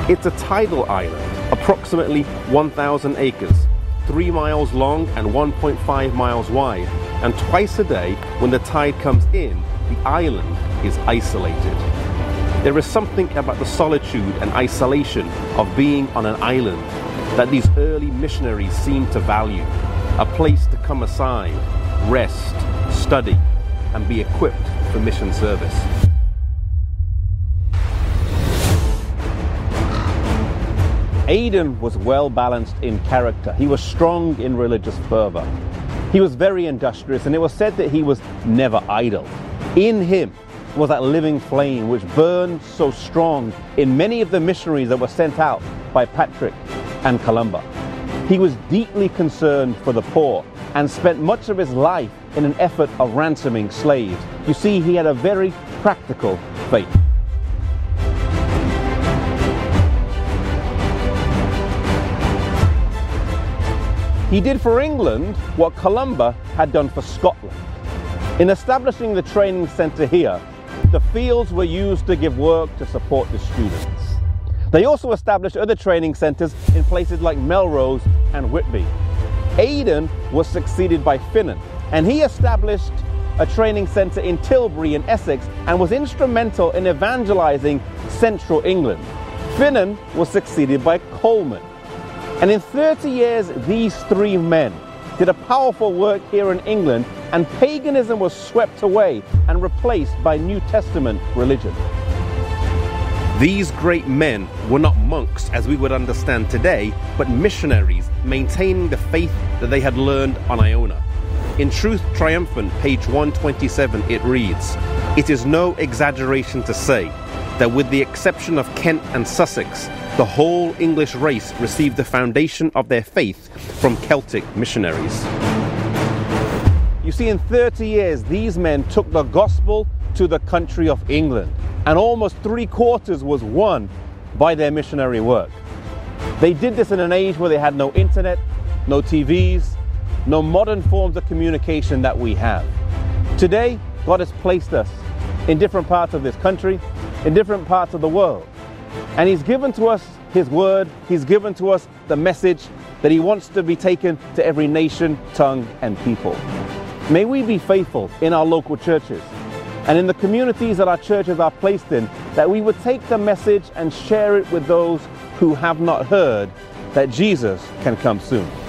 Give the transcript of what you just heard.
It's a tidal island, approximately 1,000 acres, 3 miles long and 1.5 miles wide, and twice a day when the tide comes in, the island is isolated. There is something about the solitude and isolation of being on an island that these early missionaries seem to value, a place to come aside, rest, study, and be equipped for mission service. Aidan was well balanced in character. He was strong in religious fervor. He was very industrious, and it was said that he was never idle. In him was that living flame which burned so strong in many of the missionaries that were sent out by Patrick and Columba. He was deeply concerned for the poor and spent much of his life in an effort of ransoming slaves. You see, he had a very practical faith. He did for England what Columba had done for Scotland. In establishing the training centre here, the fields were used to give work to support the students. They also established other training centres in places like Melrose and Whitby. Aidan was succeeded by Finan, and he established a training centre in Tilbury in Essex and was instrumental in evangelising central England. Finan was succeeded by Coleman. And in 30 years, these three men did a powerful work here in England, and paganism was swept away and replaced by New Testament religion. These great men were not monks as we would understand today, but missionaries maintaining the faith that they had learned on Iona. In Truth Triumphant, page 127, it reads, "It is no exaggeration to say that with the exception of Kent and Sussex, the whole English race received the foundation of their faith from Celtic missionaries." You see, in 30 years, these men took the gospel to the country of England, and almost 3/4 was won by their missionary work. They did this in an age where they had no internet, no TVs, no modern forms of communication that we have. Today, God has placed us in different parts of this country, in different parts of the world. And He's given to us His word, He's given to us the message that He wants to be taken to every nation, tongue, and people. May we be faithful in our local churches and in the communities that our churches are placed in, that we would take the message and share it with those who have not heard that Jesus can come soon.